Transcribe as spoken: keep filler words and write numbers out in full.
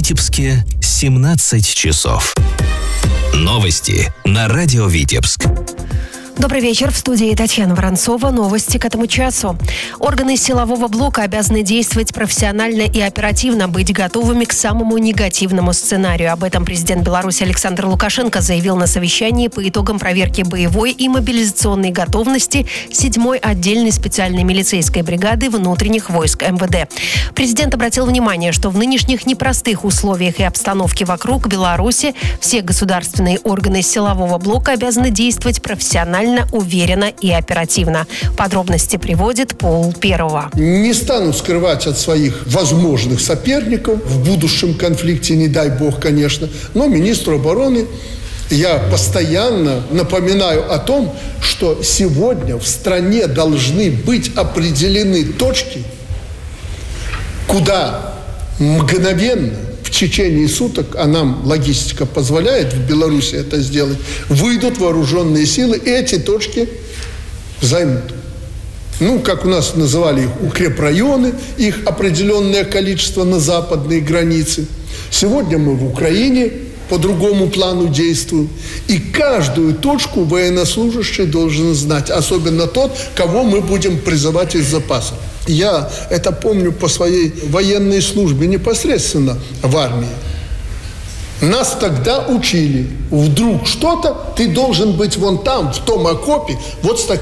Витебске семнадцать часов. Новости на радио Витебск. Добрый вечер. В студии Татьяна Воронцова. Новости к этому часу. Органы силового блока обязаны действовать профессионально и оперативно, быть готовыми к самому негативному сценарию. Об этом президент Беларуси Александр Лукашенко заявил на совещании по итогам проверки боевой и мобилизационной готовности седьмой отдельной специальной милицейской бригады внутренних войск эм вэ дэ. Президент обратил внимание, что в нынешних непростых условиях и обстановке вокруг Беларуси все государственные органы силового блока обязаны действовать профессионально, уверенно и оперативно. Подробности приводит Пол Первого. Не стану скрывать от своих возможных соперников в будущем конфликте, не дай бог, конечно, но министру обороны я постоянно напоминаю о том, что сегодня в стране должны быть определены точки, куда мгновенно, в течение суток, а нам логистика позволяет в Беларуси это сделать, выйдут вооруженные силы, и эти точки займут. Ну, как у нас называли их, укрепрайоны, их определенное количество на западной границе. Сегодня мы в Украине по другому плану действуем. И каждую точку военнослужащий должен знать, особенно тот, кого мы будем призывать из запаса. Я это помню по своей военной службе непосредственно в армии. Нас тогда учили. Вдруг что-то, ты должен быть вон там, в том окопе, вот с таким